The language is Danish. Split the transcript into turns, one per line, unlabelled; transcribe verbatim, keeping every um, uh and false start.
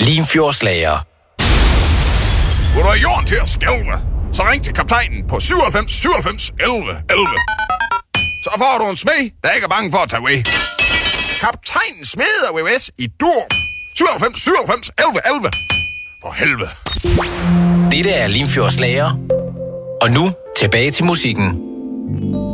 Limfjordslager.
Vil du have jorden til at skælve? Så ring til kaptajnen på syvoghalvfems syvoghalvfems elleve elleve. Så får du en smed, der ikke er bange for at tage ved. Kaptajnen smeder V V S i dur. syvoghalvfems syvoghalvfems elleve elleve. For helvede.
Dette er Limfjordslager. Og nu tilbage til musikken.